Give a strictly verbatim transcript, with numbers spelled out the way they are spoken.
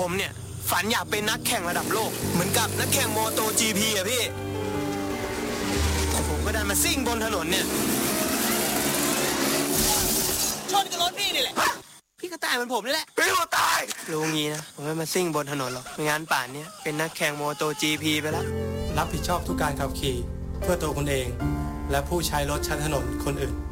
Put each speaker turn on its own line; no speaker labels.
ผมเนี่ยฝันอยากเป็นนักแข่งระดับโลกเหมือนกับนักแข่งโมโต จี พี อะพี่ผมก็ได้มาซิ่งบนถนนเนี่ยชนกับรถพี่นี่แหละพี่ก็ตายเหมือนผมนี่แหละพี่ก็ตายรู้งี้นะผมไม่มาซิ่งบนถนนหรอกไม่งั้นป่านนี้เป็นนักแข่งโมโต จี พี ไปแล้ว
รับผิดชอบทุกการขับขี่เพื่อตัวคุณเองและผู้ใช้รถใช้ถนนคนอื่น